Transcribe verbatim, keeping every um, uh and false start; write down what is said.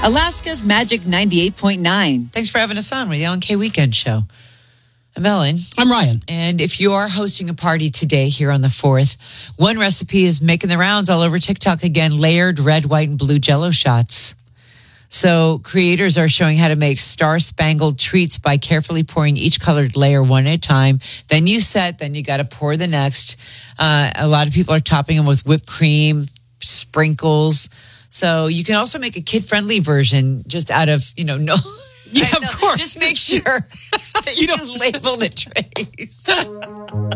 Alaska's Magic ninety-eight point nine. Thanks for having us on with the Ellen K Weekend Show. I'm Ellen. I'm Ryan. And if you are hosting a party today here on the fourth, one recipe is making the rounds all over TikTok again, layered red, white, and blue Jell-O shots. So creators are showing how to make star-spangled treats by carefully pouring each colored layer one at a time. Then you set, then you got to pour the next. Uh, a lot of people are topping them with whipped cream, sprinkles. So you can also make a kid-friendly version just out of, you know, no... Yeah, of course. Just make sure that you, you don't label the trays.